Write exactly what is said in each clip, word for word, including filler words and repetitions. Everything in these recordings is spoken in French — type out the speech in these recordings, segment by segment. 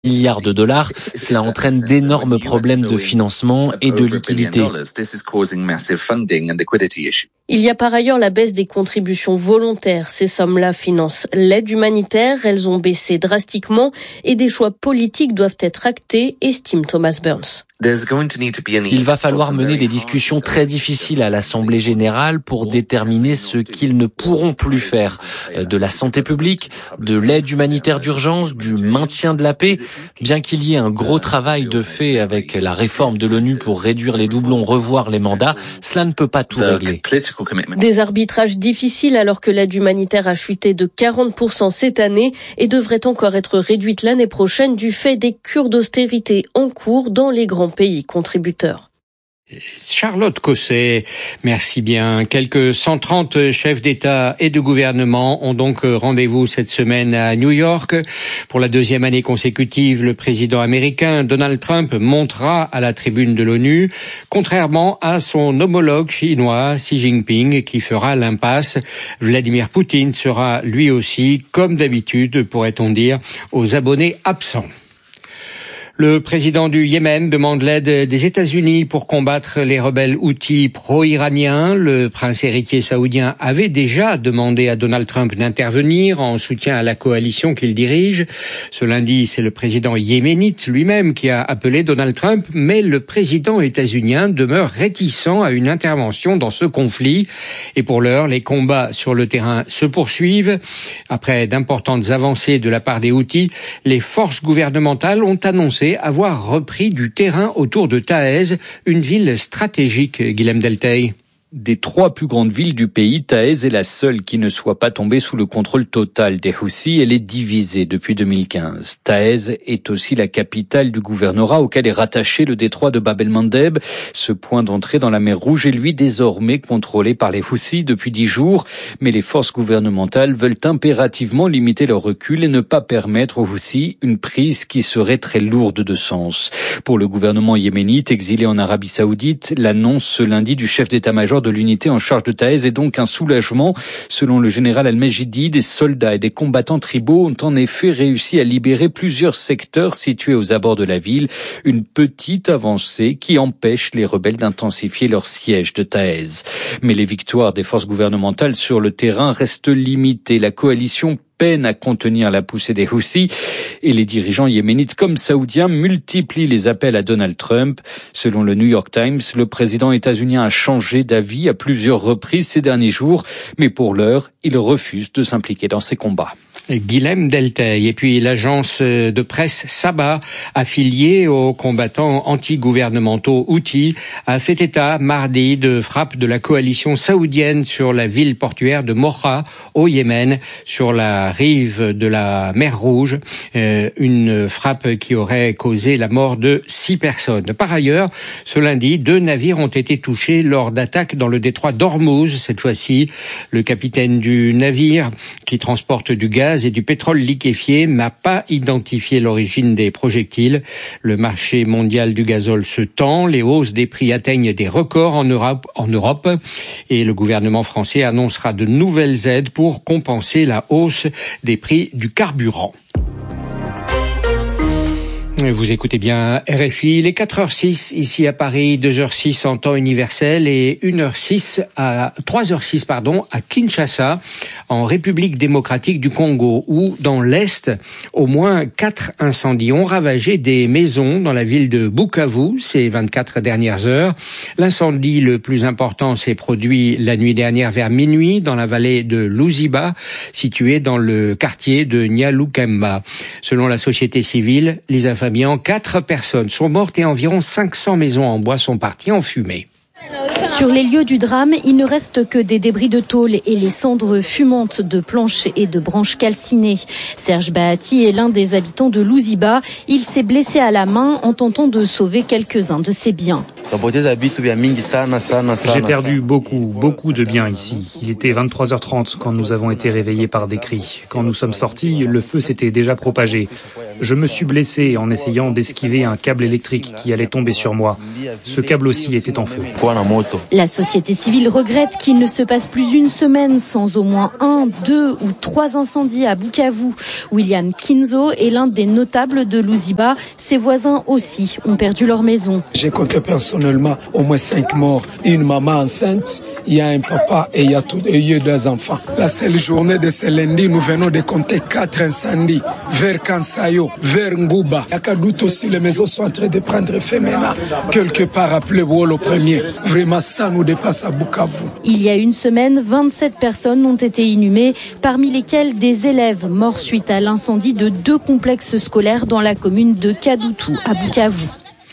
milliards de dollars. Cela entraîne d'énormes problèmes de financement et de liquidité. Il y a par ailleurs la baisse des contributions volontaires. Ces sommes-là financent l'aide humanitaire. Elles ont baissé drastiquement et des choix politiques doivent être actés, estime Thomas Burns. Il va falloir mener des discussions très difficiles à l'Assemblée générale pour déterminer ce qu'ils ne pourront plus faire. De la santé publique, de l'aide humanitaire d'urgence, du maintien de la paix. Bien qu'il y ait un gros travail de fait avec la réforme de l'ONU pour réduire les doublons, revoir les mandats, cela ne peut pas tout régler. Des arbitrages difficiles alors que l'aide humanitaire a chuté de quarante pour cent cette année et devrait encore être réduite l'année prochaine du fait des cures d'austérité en cours dans les grands pays contributeurs. Charlotte Cosset, merci bien. Quelques cent trente chefs d'État et de gouvernement ont donc rendez-vous cette semaine à New York. Pour la deuxième année consécutive, le président américain Donald Trump montera à la tribune de l'ONU, contrairement à son homologue chinois Xi Jinping qui fera l'impasse. Vladimir Poutine sera lui aussi, comme d'habitude, pourrait-on dire, aux abonnés absents. Le président du Yémen demande l'aide des États-Unis pour combattre les rebelles houthis pro-iraniens. Le prince héritier saoudien avait déjà demandé à Donald Trump d'intervenir en soutien à la coalition qu'il dirige. Ce lundi, c'est le président yéménite lui-même qui a appelé Donald Trump, mais le président états-unien demeure réticent à une intervention dans ce conflit. Et pour l'heure, les combats sur le terrain se poursuivent. Après d'importantes avancées de la part des houthis, les forces gouvernementales ont annoncé avoir repris du terrain autour de Taez, une ville stratégique, Guilhem Delteil. Des trois plus grandes villes du pays, Taez est la seule qui ne soit pas tombée sous le contrôle total des Houthis. Elle est divisée depuis deux mille quinze. Taez est aussi la capitale du gouvernorat auquel est rattaché le détroit de Bab el-Mandeb. Ce point d'entrée dans la mer Rouge est lui désormais contrôlé par les Houthis depuis dix jours. Mais les forces gouvernementales veulent impérativement limiter leur recul et ne pas permettre aux Houthis une prise qui serait très lourde de sens. Pour le gouvernement yéménite exilé en Arabie Saoudite, l'annonce ce lundi du chef d'état-major de l'unité en charge de Taez est donc un soulagement. Selon le général Al-Majidi, des soldats et des combattants tribaux ont en effet réussi à libérer plusieurs secteurs situés aux abords de la ville. Une petite avancée qui empêche les rebelles d'intensifier leur siège de Taez. Mais les victoires des forces gouvernementales sur le terrain restent limitées. La coalition peine à contenir la poussée des Houthis et les dirigeants yéménites comme saoudiens multiplient les appels à Donald Trump. Selon le New York Times, le président états-unien a changé d'avis à plusieurs reprises ces derniers jours, mais pour l'heure, il refuse de s'impliquer dans ces combats. Guilhem Delteil. Et puis l'agence de presse Saba, affiliée aux combattants anti-gouvernementaux houthis, a fait état mardi de frappes de la coalition saoudienne sur la ville portuaire de Mocha au Yémen, sur la rive de la mer Rouge, euh, une frappe qui aurait causé la mort de six personnes. Par ailleurs, ce lundi, deux navires ont été touchés lors d'attaques dans le détroit d'Ormuz. Cette fois-ci, le capitaine du navire qui transporte du gaz et du pétrole liquéfié n'a pas identifié l'origine des projectiles. Le marché mondial du gazole se tend, les hausses des prix atteignent des records en Europe, en Europe et le gouvernement français annoncera de nouvelles aides pour compenser la hausse des prix du carburant. Vous écoutez bien R F I, il est quatre heures six ici à Paris, deux heures six en temps universel et une heure six à trois heures six pardon à Kinshasa, en République démocratique du Congo, où dans l'est, au moins quatre incendies ont ravagé des maisons dans la ville de Bukavu ces vingt-quatre dernières heures. L'incendie le plus important s'est produit la nuit dernière vers minuit dans la vallée de Luziba, située dans le quartier de Nyalukemba. Selon la société civile, Lisa Fabian, quatre personnes sont mortes et environ cinq cents maisons en bois sont parties en fumée. Sur les lieux du drame, il ne reste que des débris de tôle et les cendres fumantes de planches et de branches calcinées. Serge Bahati est l'un des habitants de Luziba. Il s'est blessé à la main en tentant de sauver quelques-uns de ses biens. J'ai perdu beaucoup, beaucoup de biens ici. Il était vingt-trois heures trente quand nous avons été réveillés par des cris. Quand nous sommes sortis, le feu s'était déjà propagé. Je me suis blessé en essayant d'esquiver un câble électrique qui allait tomber sur moi. Ce câble aussi était en feu. La société civile regrette qu'il ne se passe plus une semaine sans au moins un, deux ou trois incendies à Bukavu. William Kinzo est l'un des notables de Luziba. Ses voisins aussi ont perdu leur maison. J'ai compté personnellement au moins cinq morts. Une maman enceinte, il y a un papa et il y a, tout, et il y a deux enfants. La seule journée de ce lundi, nous venons de compter quatre incendies vers Kansayo, vers Ngouba. À Kadout aussi, les maisons sont en train de prendre feu maintenant. Quelque part à Plebouol au premier. Vraiment, ça nous dépasse à Bukavu. Il y a une semaine, vingt-sept personnes ont été inhumées, parmi lesquelles des élèves morts suite à l'incendie de deux complexes scolaires dans la commune de Kadoutou, à Bukavu.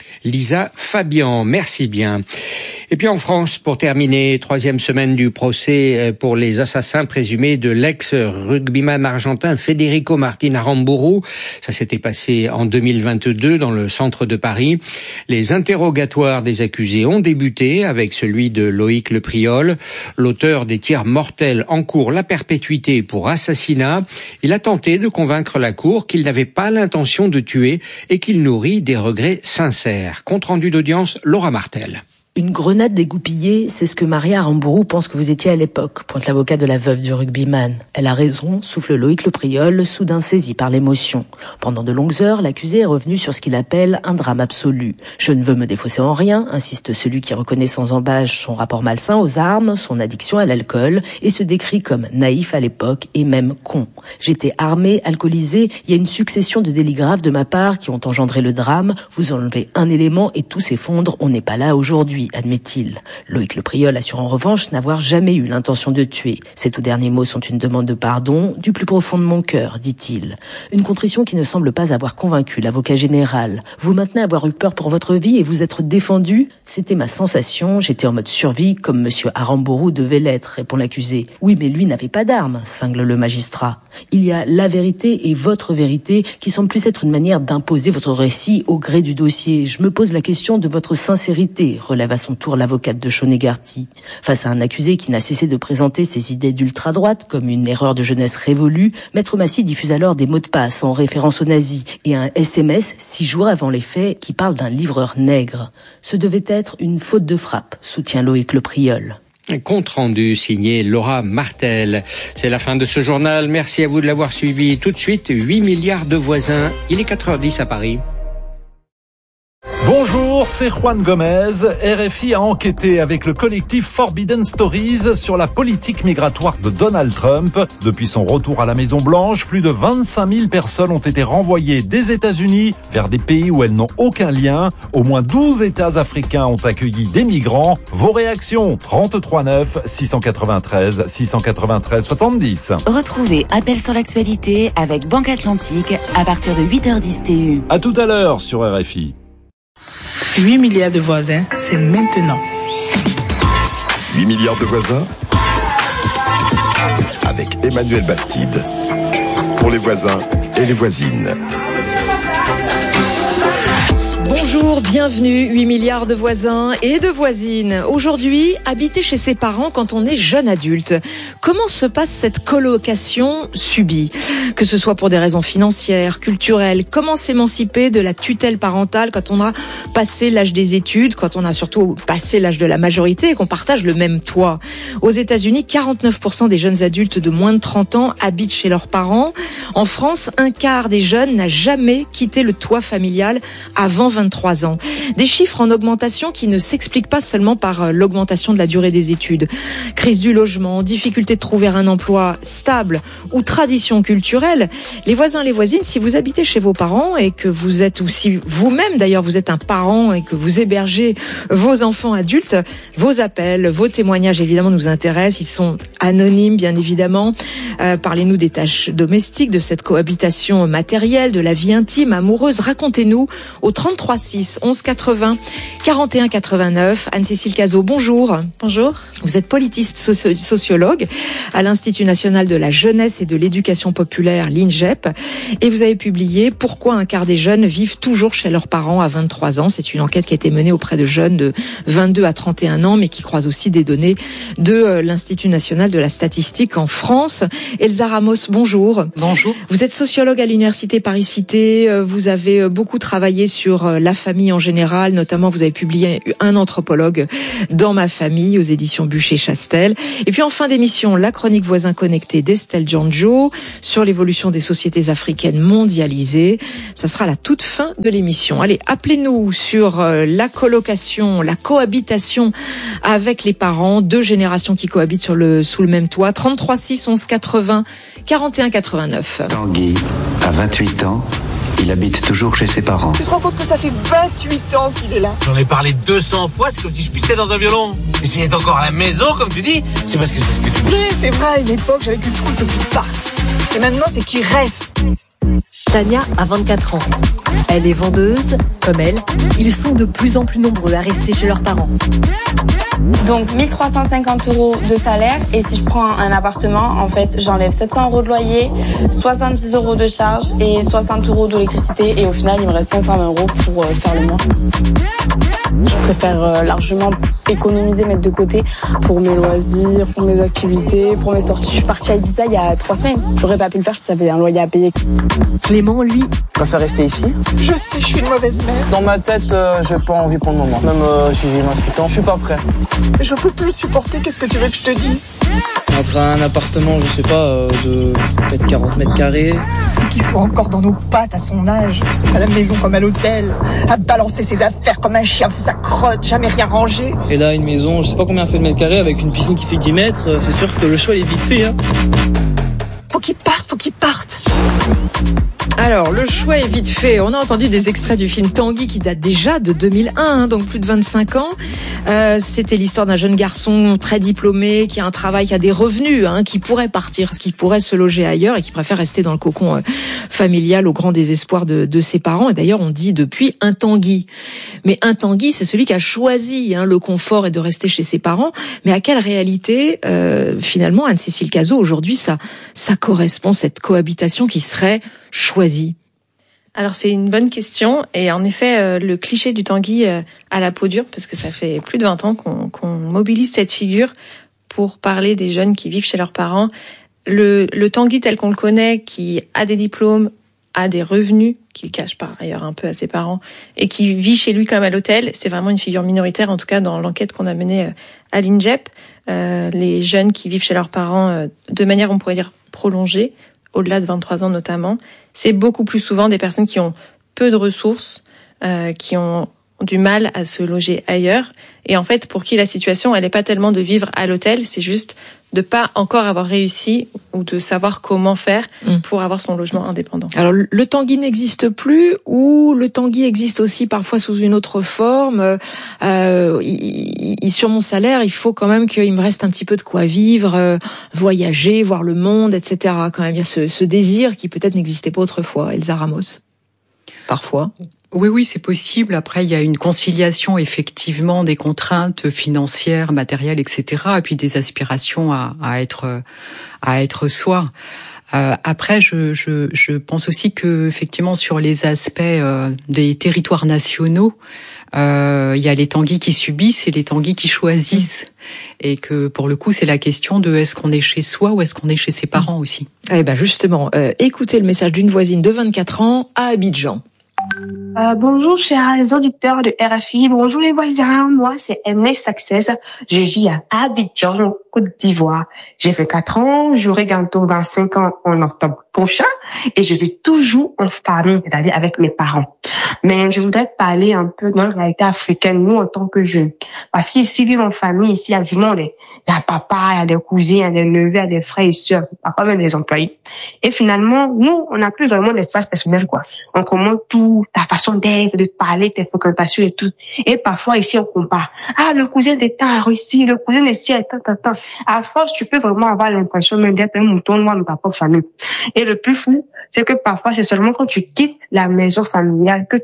Lisa Fabian, merci bien. Et puis en France, pour terminer, troisième semaine du procès pour les assassins présumés de l'ex-rugbyman argentin Federico Martín Aramburu. Ça s'était passé en deux mille vingt-deux dans le centre de Paris. Les interrogatoires des accusés ont débuté avec celui de Loïc Le Priol. L'auteur des tirs mortels encourt la perpétuité pour assassinat. Il a tenté de convaincre la cour qu'il n'avait pas l'intention de tuer et qu'il nourrit des regrets sincères. Compte rendu d'audience, Laura Martel. Une grenade dégoupillée, c'est ce que Maria Aramburu pense que vous étiez à l'époque, pointe l'avocat de la veuve du rugbyman. Elle a raison, souffle Loïc Le Priol, soudain saisi par l'émotion. Pendant de longues heures, l'accusé est revenu sur ce qu'il appelle un drame absolu. Je ne veux me défausser en rien, insiste celui qui reconnaît sans embâche son rapport malsain aux armes, son addiction à l'alcool, et se décrit comme naïf à l'époque et même con. J'étais armé, alcoolisé, il y a une succession de délits graves de ma part qui ont engendré le drame. Vous enlevez un élément et tout s'effondre, on n'est pas là aujourd'hui, admet-il. Loïc Le Priol assure en revanche n'avoir jamais eu l'intention de tuer. Ces tout derniers mots sont une demande de pardon du plus profond de mon cœur, dit-il. Une contrition qui ne semble pas avoir convaincu l'avocat général. Vous maintenez avoir eu peur pour votre vie et vous être défendu? C'était ma sensation, j'étais en mode survie comme monsieur Aramburu devait l'être, répond l'accusé. Oui, mais lui n'avait pas d'arme, cingle le magistrat. Il y a la vérité et votre vérité qui semble plus être une manière d'imposer votre récit au gré du dossier. Je me pose la question de votre sincérité, relève à son tour l'avocate de Chonégarty. Face à un accusé qui n'a cessé de présenter ses idées d'ultra-droite comme une erreur de jeunesse révolue, Maître Massy diffuse alors des mots de passe en référence aux nazis et un S M S six jours avant les faits qui parle d'un livreur nègre. Ce devait être une faute de frappe, soutient Loïc Le Priol. Compte rendu signé Laura Martel. C'est la fin de ce journal. Merci à vous de l'avoir suivi. Tout de suite, huit milliards de voisins. Il est quatre heures dix à Paris. Bonjour, c'est Juan Gomez. R F I a enquêté avec le collectif Forbidden Stories sur la politique migratoire de Donald Trump. Depuis son retour à la Maison-Blanche, plus de vingt-cinq mille personnes ont été renvoyées des États-Unis vers des pays où elles n'ont aucun lien. Au moins douze États africains ont accueilli des migrants. Vos réactions, trente-trois neuf, six cent quatre-vingt-treize, six cent quatre-vingt-treize, soixante-dix. Retrouvez Appel sur l'actualité avec Banque Atlantique à partir de huit heures dix T U. À tout à l'heure sur R F I. huit milliards de voisins, c'est maintenant. huit milliards de voisins avec Emmanuel Bastide. Pour les voisins et les voisines. Bonjour, bienvenue, huit milliards de voisins et de voisines. Aujourd'hui, habiter chez ses parents quand on est jeune adulte. Comment se passe cette colocation subie? Que ce soit pour des raisons financières, culturelles, comment s'émanciper de la tutelle parentale quand on a passé l'âge des études, quand on a surtout passé l'âge de la majorité et qu'on partage le même toit. Aux États-Unis, quarante-neuf pour cent des jeunes adultes de moins de trente ans habitent chez leurs parents. En France, un quart des jeunes n'a jamais quitté le toit familial avant vingt-trois ans. Des chiffres en augmentation qui ne s'expliquent pas seulement par l'augmentation de la durée des études. Crise du logement, difficulté de trouver un emploi stable ou tradition culturelle. Les voisins, les voisines, si vous habitez chez vos parents et que vous êtes, ou si vous-même d'ailleurs vous êtes un parent et que vous hébergez vos enfants adultes, vos appels, vos témoignages évidemment nous intéressent. Ils sont anonymes bien évidemment. Euh, parlez-nous des tâches domestiques, de cette cohabitation matérielle, de la vie intime, amoureuse. Racontez-nous au trente-trois trente-trois six onze quatre-vingts quarante et un quatre-vingt-neuf. Anne-Cécile Cazot, bonjour. Bonjour. Vous êtes politiste soci- sociologue à l'Institut national de la jeunesse et de l'éducation populaire, l'INJEP, et vous avez publié « Pourquoi un quart des jeunes vivent toujours chez leurs parents à vingt-trois ans ». C'est une enquête qui a été menée auprès de jeunes de vingt-deux à trente et un ans, mais qui croise aussi des données de l'Institut national de la statistique en France. Elsa Ramos, bonjour. Bonjour. Vous êtes sociologue à l'Université Paris-Cité. Vous avez beaucoup travaillé sur la famille en général. Notamment, vous avez publié Un anthropologue dans ma famille aux éditions Bûcher-Chastel. Et puis, en fin d'émission, la chronique Voisins connectés d'Estelle Djanjo sur l'évolution des sociétés africaines mondialisées. Ça sera la toute fin de l'émission. Allez, appelez-nous sur la colocation, la cohabitation avec les parents. Deux générations qui cohabitent sur le, sous le même toit. trente-trois six onze quatre-vingts quarante et un quatre-vingt-neuf. Tanguy a vingt-huit ans. Il habite toujours chez ses parents. Tu te rends compte que ça fait vingt-huit ans qu'il est là? J'en ai parlé deux cents fois, c'est comme si je pissais dans un violon. Et s'il est encore à la maison, comme tu dis, c'est parce que c'est ce que tu voulais. C'est vrai, à une époque, j'avais qu'une chose, c'est qu'il parte. Et maintenant, c'est qu'il reste. Tania a vingt-quatre ans. Elle est vendeuse, comme elle. Ils sont de plus en plus nombreux à rester chez leurs parents. Donc mille trois cent cinquante euros de salaire, et si je prends un appartement, en fait j'enlève sept cents euros de loyer, soixante-dix euros de charge et soixante euros d'électricité, et au final il me reste cinq cent vingt euros pour euh, faire le mois. Je préfère euh, largement économiser, mettre de côté pour mes loisirs, pour mes activités, pour mes sorties. Je suis partie à Ibiza il y a trois semaines. J'aurais pas pu le faire si ça avait un loyer à payer. Clément, lui, préfère rester ici. Je sais, je suis une mauvaise mère. Dans ma tête, euh, j'ai pas envie pour le moment. Même euh, si j'ai vingt-huit ans, je suis pas prêt. Je peux plus supporter, qu'est-ce que tu veux que je te dise? Entre un appartement, je sais pas, euh, de peut-être quarante mètres carrés. Qu'il soit encore dans nos pattes à son âge, à la maison comme à l'hôtel, à balancer ses affaires comme un chien sous sa crotte, jamais rien rangé. Et là, une maison, je sais pas combien elle fait de mètres carrés, avec une piscine qui fait dix mètres, c'est sûr que le choix il est vite fait. Hein. Faut qu'il parte, faut qu'il parte. Alors, le choix est vite fait. On a entendu des extraits du film Tanguy qui date déjà de deux mille un, hein, donc plus de vingt-cinq ans. Euh, c'était l'histoire d'un jeune garçon très diplômé, qui a un travail, qui a des revenus, hein, qui pourrait partir, qui pourrait se loger ailleurs et qui préfère rester dans le cocon euh, familial au grand désespoir de, de ses parents. Et d'ailleurs, on dit depuis un Tanguy. Mais un Tanguy, c'est celui qui a choisi hein, le confort et de rester chez ses parents. Mais à quelle réalité, euh, finalement, Anne-Cécile Cazot, aujourd'hui, ça, ça correspond, cette cohabitation qui serait choisie? Alors c'est une bonne question, et en effet euh, le cliché du Tanguy euh, à la peau dure, parce que ça fait plus de vingt ans qu'on, qu'on mobilise cette figure pour parler des jeunes qui vivent chez leurs parents. Le, le Tanguy tel qu'on le connaît, qui a des diplômes, a des revenus, qu'il cache par ailleurs un peu à ses parents, et qui vit chez lui comme à l'hôtel, c'est vraiment une figure minoritaire, en tout cas dans l'enquête qu'on a menée à l'INJEP. Euh, les jeunes qui vivent chez leurs parents euh, de manière, on pourrait dire, prolongée, au-delà de vingt-trois ans notamment, c'est beaucoup plus souvent des personnes qui ont peu de ressources, euh, qui ont du mal à se loger ailleurs. Et en fait, pour qui la situation, elle n'est pas tellement de vivre à l'hôtel, c'est juste de pas encore avoir réussi ou de savoir comment faire pour avoir son logement indépendant. Alors, le Tanguy n'existe plus, ou le Tanguy existe aussi parfois sous une autre forme. Euh, il, il, sur mon salaire, il faut quand même qu'il me reste un petit peu de quoi vivre, euh, voyager, voir le monde, et cetera. Quand même, il y a ce, ce désir qui peut-être n'existait pas autrefois. Elsa Ramos, parfois. Oui, oui, c'est possible. Après, il y a une conciliation, effectivement, des contraintes financières, matérielles, et cetera, et puis des aspirations à, à être, à être soi. Euh, après, je, je, je pense aussi que, effectivement, sur les aspects euh, des territoires nationaux, euh, il y a les Tanguys qui subissent et les Tanguys qui choisissent, et que, pour le coup, c'est la question de est-ce qu'on est chez soi ou est-ce qu'on est chez ses parents aussi. Eh ben, justement, euh, écoutez le message d'une voisine de vingt-quatre ans à Abidjan. Euh, bonjour chers auditeurs de R F I, bonjour les voisins, moi c'est Emily Success, je vis à Abidjan, Côte d'Ivoire. J'ai vingt-quatre ans, j'aurai bientôt vingt-cinq ans en octobre prochain et je vis toujours en famille, c'est-à-dire avec mes parents. Mais je voudrais parler un peu de la réalité africaine, nous en tant que jeunes. Parce qu'ici, vivre en famille, ici, il y a du monde. Il y a papa, il y a des cousins, il y a des neveux, il y a des frères et sœurs, parfois même des employés. Et finalement, nous, on n'a plus vraiment d'espace personnel, quoi. On commente tout, ta façon d'être, de parler, tes fréquentations et tout. Et parfois, ici, on compare. Ah, le cousin de temps a réussi, le cousin de ci, tant, tant, tant. À force, tu peux vraiment avoir l'impression même d'être un mouton noir dans ta propre famille. Et le plus fou, c'est que parfois, c'est seulement quand tu quittes la maison familiale que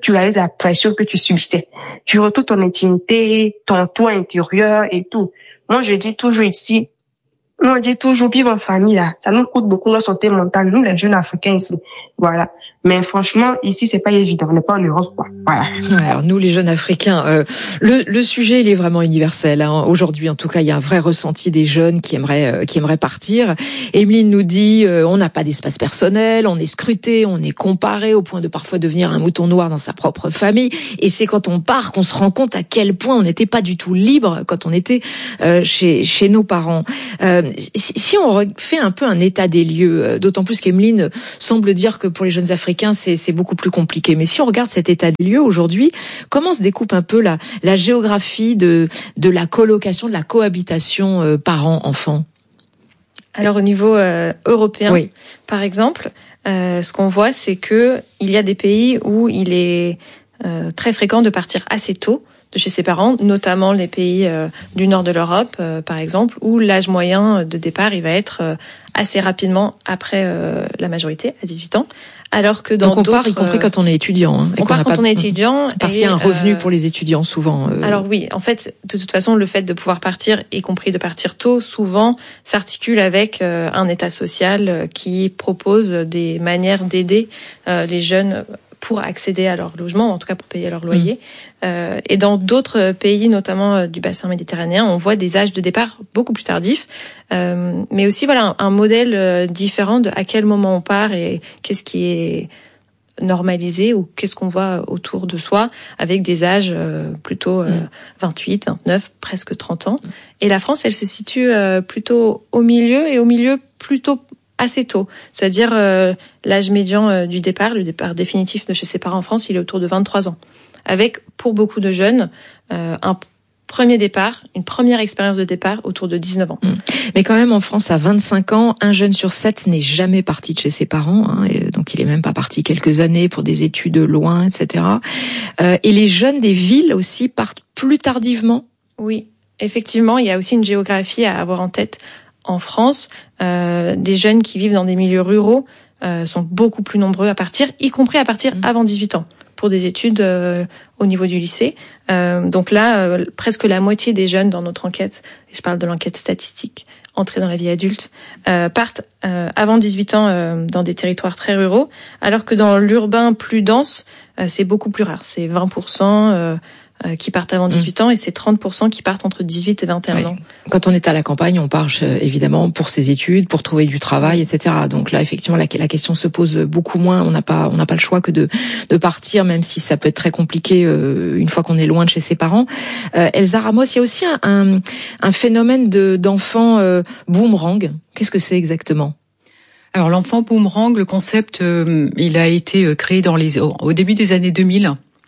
tu réalises la pression que tu subissais. Tu retrouves ton intimité, ton toit intérieur et tout. Moi, je dis toujours ici, nous on dit toujours vivre en famille là, ça nous coûte beaucoup notre santé mentale, nous les jeunes Africains ici. Voilà. Mais franchement, ici, c'est pas évident. On n'est pas en Europe, quoi. Voilà. Ouais, alors nous, les jeunes Africains, euh, le, le sujet, il est vraiment universel. Hein. Aujourd'hui, en tout cas, il y a un vrai ressenti des jeunes qui aimeraient, euh, qui aimeraient partir. Emeline nous dit, euh, on n'a pas d'espace personnel, on est scruté, on est comparé au point de parfois devenir un mouton noir dans sa propre famille. Et c'est quand on part qu'on se rend compte à quel point on n'était pas du tout libre quand on était euh, chez, chez nos parents. Euh, si, si on fait un peu un état des lieux, euh, d'autant plus qu'Emeline semble dire que pour les jeunes Africains, C'est, c'est beaucoup plus compliqué. Mais si on regarde cet état des lieux aujourd'hui, comment se découpe un peu la, la géographie de, de la colocation, de la cohabitation euh, parents-enfants? Alors au niveau euh, européen, oui. Par exemple, euh, ce qu'on voit, c'est que il y a des pays où il est euh, très fréquent de partir assez tôt de chez ses parents, notamment les pays euh, du nord de l'Europe, euh, par exemple, où l'âge moyen de départ il va être euh, assez rapidement après euh, la majorité, à dix-huit ans. Alors que dans Donc on d'autres, part, y compris quand on est étudiant. Hein, on part quand pas, on est étudiant. Parce qu'il y a un revenu euh, pour les étudiants souvent. Euh... Alors oui, en fait, de toute façon, le fait de pouvoir partir, y compris de partir tôt, souvent s'articule avec euh, un État social qui propose des manières d'aider euh, les jeunes pour accéder à leur logement, en tout cas pour payer leur loyer. Mmh. Euh, et dans d'autres pays, notamment euh, du bassin méditerranéen, on voit des âges de départ beaucoup plus tardifs, euh, mais aussi voilà un, un modèle euh, différent de à quel moment on part et qu'est-ce qui est normalisé ou qu'est-ce qu'on voit autour de soi, avec des âges euh, plutôt euh, mmh. vingt-huit, vingt-neuf, presque trente ans. Et la France, elle se situe euh, plutôt au milieu et au milieu plutôt assez tôt, c'est-à-dire euh, l'âge médian euh, du départ, le départ définitif de chez ses parents en France, il est autour de vingt-trois ans. Avec, pour beaucoup de jeunes, euh, un premier départ, une première expérience de départ autour de dix-neuf ans. Mmh. Mais quand même, en France, à vingt-cinq ans, un jeune sur sept n'est jamais parti de chez ses parents, hein, et donc il est même pas parti quelques années pour des études loin, et cetera. Euh, et les jeunes des villes aussi partent plus tardivement. Oui, effectivement, il y a aussi une géographie à avoir en tête. En France, euh, des jeunes qui vivent dans des milieux ruraux euh, sont beaucoup plus nombreux à partir, y compris à partir avant dix-huit ans, pour des études euh, au niveau du lycée. Euh, donc là, euh, presque la moitié des jeunes dans notre enquête, et je parle de l'enquête statistique, entrée dans la vie adulte, euh, partent euh, avant dix-huit ans euh, dans des territoires très ruraux, alors que dans l'urbain plus dense, euh, c'est beaucoup plus rare. C'est vingt pour cent euh, qui partent avant dix-huit ans et c'est trente pour cent qui partent entre dix-huit et vingt et un oui. ans. Quand on est à la campagne, on part évidemment pour ses études, pour trouver du travail, et cetera. Donc là, effectivement, la, la question se pose beaucoup moins. On n'a pas, on n'a pas le choix que de, de partir, même si ça peut être très compliqué euh, une fois qu'on est loin de chez ses parents. Euh, Elsa Ramos, il y a aussi un, un, un phénomène de, d'enfants euh, boomerang. Qu'est-ce que c'est exactement ? Alors l'enfant boomerang, le concept, euh, il a été créé dans les, au début des années deux mille.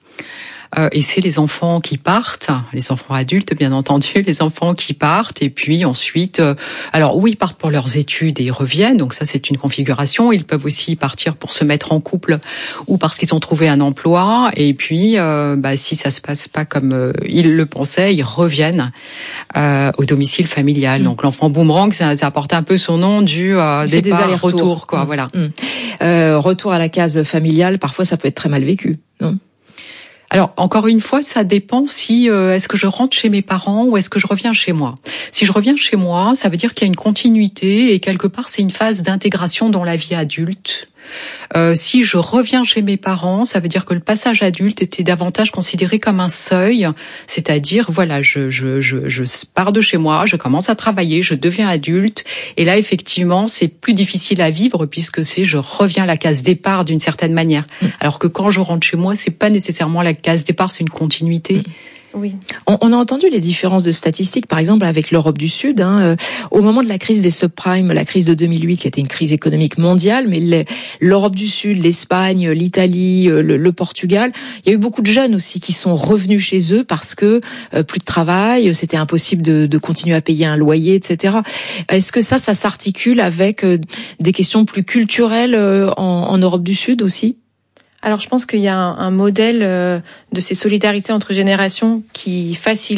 Euh, et c'est les enfants qui partent, les enfants adultes bien entendu, les enfants qui partent et puis ensuite, euh, alors oui, ils partent pour leurs études et ils reviennent, donc ça c'est une configuration. Ils peuvent aussi partir pour se mettre en couple ou parce qu'ils ont trouvé un emploi et puis euh, bah, si ça se passe pas comme euh, ils le pensaient, ils reviennent euh, au domicile familial. Mmh. Donc l'enfant boomerang, ça, ça apporte un peu son nom du euh, départ, des retour, quoi, mmh. voilà. Mmh. Euh, retour à la case familiale, parfois ça peut être très mal vécu, non ? Alors, encore une fois, ça dépend si euh, est-ce que je rentre chez mes parents ou est-ce que je reviens chez moi. Si je reviens chez moi, ça veut dire qu'il y a une continuité et quelque part, c'est une phase d'intégration dans la vie adulte. Euh, si je reviens chez mes parents, ça veut dire que le passage adulte était davantage considéré comme un seuil, c'est-à-dire, voilà, je, je, je, je pars de chez moi, je commence à travailler, je deviens adulte, et là, effectivement, c'est plus difficile à vivre puisque c'est je reviens à la case départ d'une certaine manière. Mmh. Alors que quand je rentre chez moi, c'est pas nécessairement la case départ, c'est une continuité. Mmh. Oui. On, on a entendu les différences de statistiques, par exemple avec l'Europe du Sud. Hein, euh, au moment de la crise des subprimes, la crise de deux mille huit, qui était une crise économique mondiale, mais les, l'Europe du Sud, l'Espagne, l'Italie, euh, le, le Portugal, il y a eu beaucoup de jeunes aussi qui sont revenus chez eux parce que euh, plus de travail, c'était impossible de, de continuer à payer un loyer, et cetera. Est-ce que ça, ça s'articule avec euh, des questions plus culturelles euh, en, en Europe du Sud aussi ? Alors je pense qu'il y a un, un modèle euh, de ces solidarités entre générations qui facilite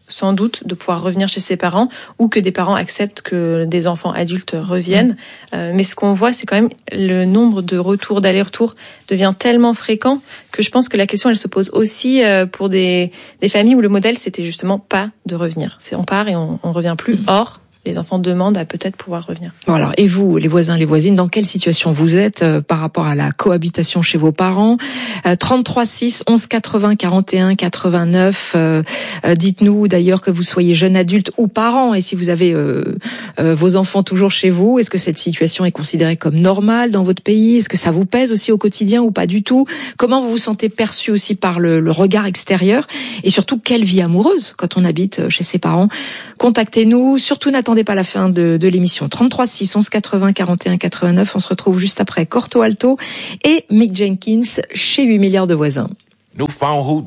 sans doute de pouvoir revenir chez ses parents ou que des parents acceptent que des enfants adultes reviennent. Euh, mais ce qu'on voit, c'est quand même le nombre de retours, d'aller-retour devient tellement fréquent que je pense que la question, elle se pose aussi euh, pour des, des familles où le modèle, c'était justement pas de revenir. C'est on part et on, on revient plus. Or, les enfants demandent à peut-être pouvoir revenir. Bon alors, et vous, les voisins, les voisines, dans quelle situation vous êtes euh, par rapport à la cohabitation chez vos parents? euh, trente-trois six onze quatre-vingts quarante et un quatre-vingt-neuf. Euh, euh, dites-nous d'ailleurs que vous soyez jeune adulte ou parent, et si vous avez euh, euh, vos enfants toujours chez vous, est-ce que cette situation est considérée comme normale dans votre pays? Est-ce que ça vous pèse aussi au quotidien ou pas du tout? Comment vous vous sentez perçu aussi par le, le regard extérieur? Et surtout, quelle vie amoureuse quand on habite chez ses parents? Contactez-nous, surtout n'attendez pas la fin de, de l'émission. trente-trois six onze quatre-vingts quarante et un quatre-vingt-neuf. On se retrouve juste après Corto Alto et Mick Jenkins chez huit milliards de voisins.